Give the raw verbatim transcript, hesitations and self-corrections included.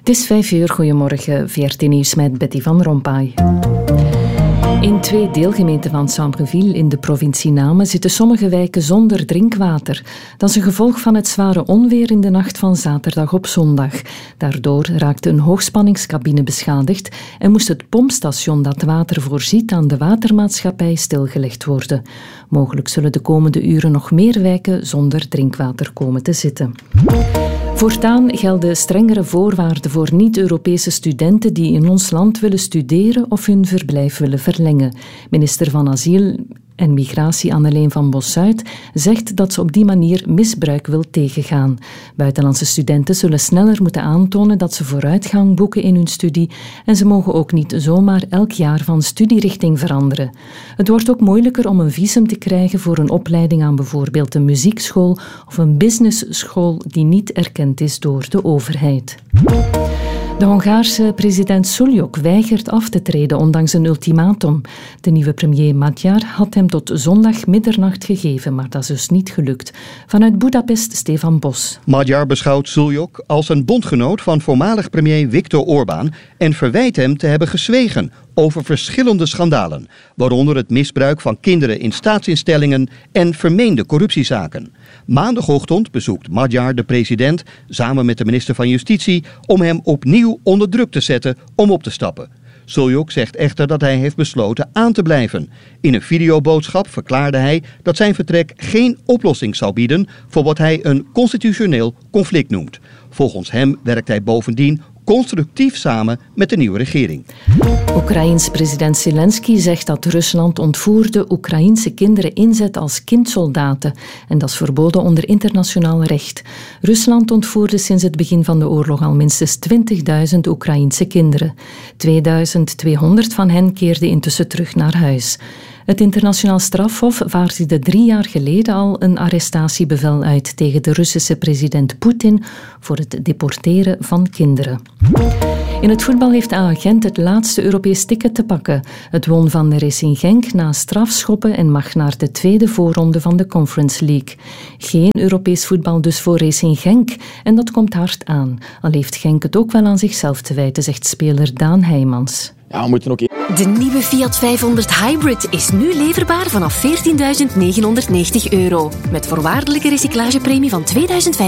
Het is vijf uur, goedemorgen, V R T Nieuws met Betty van Rompuy. In twee deelgemeenten van Sambreville in de provincie Namen zitten sommige wijken zonder drinkwater. Dat is een gevolg van het zware onweer in de nacht van zaterdag op zondag. Daardoor raakte een hoogspanningscabine beschadigd en moest het pompstation dat water voorziet aan de watermaatschappij stilgelegd worden. Mogelijk zullen de komende uren nog meer wijken zonder drinkwater komen te zitten. Voortaan gelden strengere voorwaarden voor niet-Europese studenten die in ons land willen studeren of hun verblijf willen verlengen. Minister van Asiel en Migratie Anneleen van Bossuyt zegt dat ze op die manier misbruik wil tegengaan. Buitenlandse studenten zullen sneller moeten aantonen dat ze vooruitgang boeken in hun studie en ze mogen ook niet zomaar elk jaar van studierichting veranderen. Het wordt ook moeilijker om een visum te krijgen voor een opleiding aan bijvoorbeeld een muziekschool of een businessschool die niet erkend is door de overheid. De Hongaarse president Suljok weigert af te treden, ondanks een ultimatum. De nieuwe premier Magyar had hem tot zondag middernacht gegeven, maar dat is dus niet gelukt. Vanuit Budapest, Stefan Bos. Magyar beschouwt Suljok als een bondgenoot van voormalig premier Viktor Orbán en verwijt hem te hebben gezwegen over verschillende schandalen, waaronder het misbruik van kinderen in staatsinstellingen en vermeende corruptiezaken. Maandagochtend bezoekt Magyar de president samen met de minister van Justitie om hem opnieuw onder druk te zetten om op te stappen. Suljok zegt echter dat hij heeft besloten aan te blijven. In een videoboodschap verklaarde hij dat zijn vertrek geen oplossing zal bieden voor wat hij een constitutioneel conflict noemt. Volgens hem werkt hij bovendien constructief samen met de nieuwe regering. Oekraïens president Zelensky zegt dat Rusland ontvoerde Oekraïense kinderen inzet als kindsoldaten. En dat is verboden onder internationaal recht. Rusland ontvoerde sinds het begin van de oorlog al minstens twintigduizend Oekraïense kinderen. tweeduizend tweehonderd van hen keerden intussen terug naar huis. Het internationaal strafhof vaardigde drie jaar geleden al een arrestatiebevel uit tegen de Russische president Poetin voor het deporteren van kinderen. In het voetbal heeft A Gent het laatste Europees ticket te pakken. Het won van Racing Genk na strafschoppen en mag naar de tweede voorronde van de Conference League. Geen Europees voetbal dus voor Racing Genk en dat komt hard aan. Al heeft Genk het ook wel aan zichzelf te wijten, zegt speler Daan Heijmans. Ja, we moeten ook... De nieuwe Fiat vijfhonderd Hybrid is nu leverbaar vanaf veertienduizend negenhonderdnegentig euro. Met voorwaardelijke recyclagepremie van tweeduizend